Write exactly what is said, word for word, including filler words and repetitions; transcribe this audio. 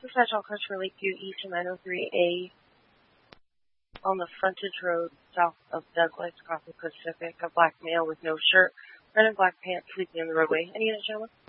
Dispatch all cars for Lakeview East and nine oh three A on the frontage road south of Douglas, across the Pacific. A black male with no shirt, red and black pants, sleeping in the roadway. Any unit, gentlemen?